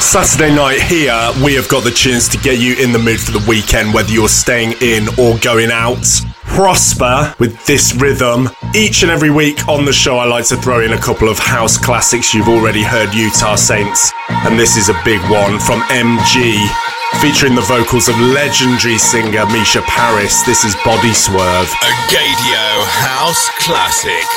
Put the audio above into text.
Saturday night here, we have got the tunes to get you in the mood for the weekend, whether you're staying in or going out. Prosper with this rhythm. Each and every week on the show, I like to throw in a couple of house classics. You've already heard Utah Saints, and this is a big one from MG, featuring the vocals of legendary singer Misha Paris. This is Body Swerve. A Gadio House Classic.